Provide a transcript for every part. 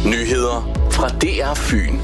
Nyheder fra DR Fyn.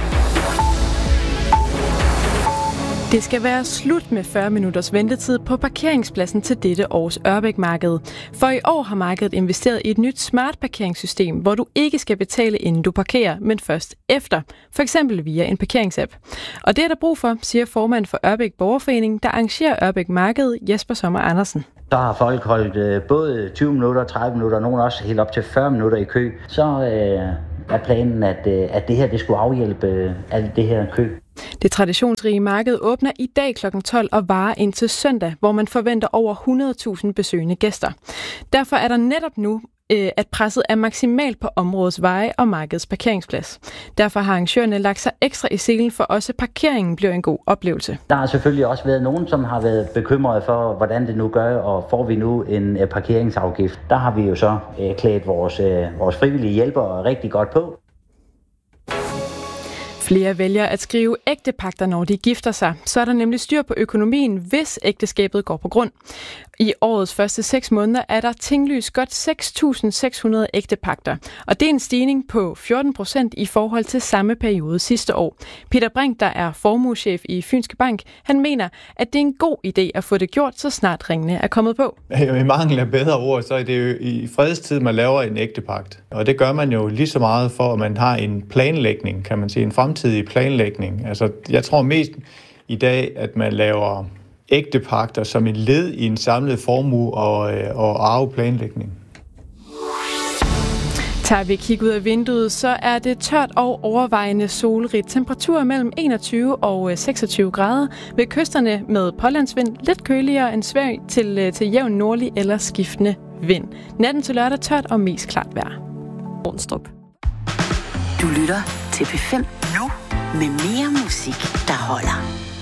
Det skal være slut med 40 minutters ventetid på parkeringspladsen til dette års Ørbæk-marked. For i år har markedet investeret i et nyt smart parkeringssystem, hvor du ikke skal betale inden du parkerer, men først efter. For eksempel via en parkeringsapp. Og det er der brug for, siger formand for Ørbæk Borgerforening, der arrangerer Ørbæk-markedet, Jesper Sommer Andersen. Så har folk holdt både 20 minutter, 30 minutter, nogen også helt op til 40 minutter i kø. Så er planen, at det her det skulle afhjælpe alt det her kø. Det traditionsrige marked åbner i dag kl. 12 og varer indtil søndag, hvor man forventer over 100.000 besøgende gæster. Derfor er der netop nu, at presset er maksimalt på områdets veje og markedets parkeringsplads. Derfor har arrangørerne lagt sig ekstra i selen for også parkeringen bliver en god oplevelse. Der har selvfølgelig også været nogen, som har været bekymrede for, hvordan det nu gør, og får vi nu en parkeringsafgift. Der har vi jo så klædt vores frivillige hjælpere rigtig godt på. Flere vælger at skrive ægtepagter, når de gifter sig. Så er der nemlig styr på økonomien, hvis ægteskabet går på grund. I årets første 6 måneder er der tinglyst godt 6.600 ægtepagter. Og det er en stigning på 14% i forhold til samme periode sidste år. Peter Brink, der er formuechef i Fynske Bank, han mener, at det er en god idé at få det gjort, så snart ringene er kommet på. I mangel af bedre ord, så er det jo i fredstid, man laver en ægtepagt. Og det gør man jo lige så meget for, at man har en planlægning, kan man sige, en fremtidig planlægning. Altså, jeg tror mest i dag, at man laver ægtepagter som en led i en samlet formue og arveplanlægning. Tager vi kig ud af vinduet, så er det tørt og overvejende solrigt. Temperaturer mellem 21 og 26 grader. Ved kysterne med pålandsvind lidt køligere end svag til jævn nordlig eller skiftende vind. Natten til lørdag tørt og mest klart vejr. Ornstrup. Du lytter til P5 nu med mere musik, der holder.